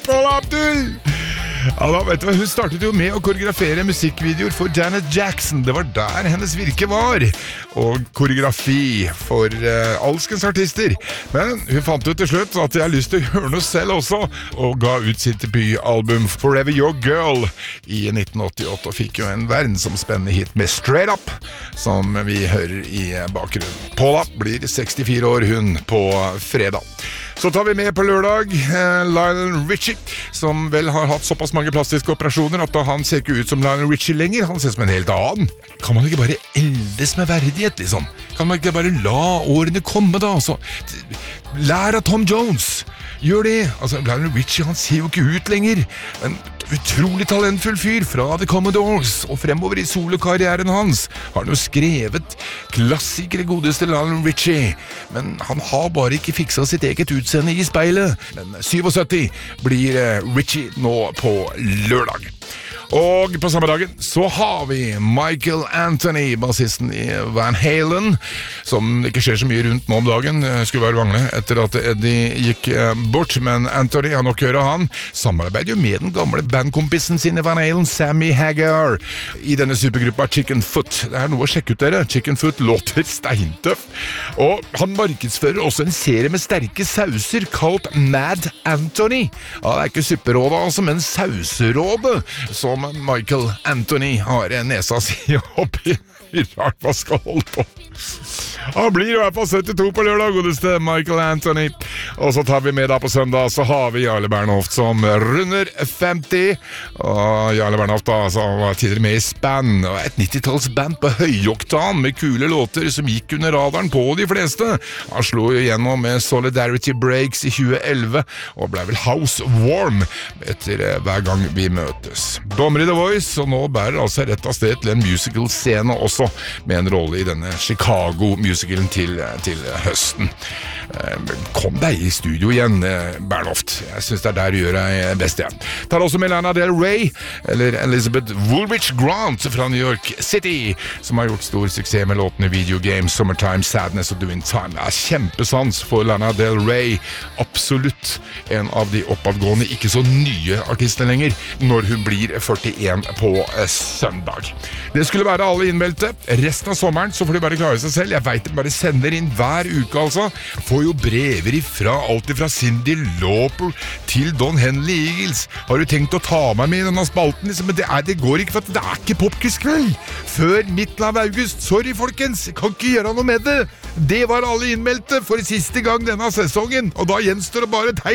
Paula Abdul! Ja da, vet du hva, hun startet jo med å koreografere musikkvideoer for Janet Jackson. Det var der hennes virke var. Og koreografi for alskens artister. Men hun fant ut til slutt at jeg har lyst til å gjøre noe selv også, og ga ut sitt debutalbum Forever Your Girl i 1988, og fikk jo en verdensomspennende hit med Straight Up, som vi hører i bakgrunnen. Paula blir 64 år hun på fredag. Så tar vi med på lørdag Lionel Richie, som vel har hatt såpass mange plastiske operasjoner at han ser ikke ut som Lionel Richie lenger. Han ser som en helt annen. Kan man ikke bare eldes med verdighet, liksom? Kan man ikke bare la årene komme, da? Altså, lær av Tom Jones. Gjør det. Altså, Lionel Richie, han ser jo ikke ut lenger. En utrolig talentfull fyr fra The Commodores, og fremover i solokarrieren hans har han jo skrevet klassikere godeste Lionel Richie, men han har bare ikke fikset sitt eget utseende i speilet. Men 77 blir Richie nå på lørdag. Og på samme dagen så har vi Michael Anthony, bassisten i Van Halen, som ikke skjer så mye rundt nå om dagen, skulle være vanlig etter at Eddie gikk bort, men Anthony har nok hørt han, samarbeider jo med den gamle bandkompisen sin i Van Halen, Sammy Hagar, i denne supergruppa Chicken Foot. Det er noe å sjekke ut dere, Chicken Foot låter steintøff, og han markedsfører også en serie med sterke sauser kalt Mad Anthony. Ja, det er ikke supperådet altså, men sauserådet, som Michael Anthony har nesa si oppi. Rart hva skal holde på. Han blir i hvert fall 72 på lørdag, godeste Michael Anthony. Og så tar vi med da på søndag, så har vi Jarle Bernhoft som runder 50. Og Jarle Bernhoft da, så var tidligere med i Span, og et 90-tallsband på høyoktan med kule låter som gikk under radaren på de fleste. Han slo jo gjennom med Solidarity Breaks i 2011, og ble vel House Warm etter hver gang vi møtes. Dommer i The Voice, og nå bærer altså rett av sted til en musical-scene også, med en rolle i denne Chicago-musicalen til høsten. Kom deg i studio igjen, Bernhoft. Jeg synes det er der du gjør deg best igjen. Tar også med Lana Del Rey, eller Elizabeth Woolrich Grant fra New York City, som har gjort stor suksess med låtene Video Games, Summertime Sadness og Doing Time. Det er kjempesans for Lana Del Rey. Absolutt en av de oppadgående, ikke så nye artister lenger, når hun blir 41 på søndag. Det skulle være alle innmeldte. Resten av sommeren så får de bare klare seg selv. Jeg vet de bare sender inn hver uke altså. Får jo brever ifra, alt ifra Cyndi Lauper til Don Henley Eagles. Har du tenkt å ta meg med i denne spalten? Liksom? Men det går ikke, for det er ikke popquiz-kveld før midten av august. Sorry folkens, jeg kan ikke gjøre noe med det. Det var alle innmeldte for siste gang denne sesongen, og da gjenstår det bare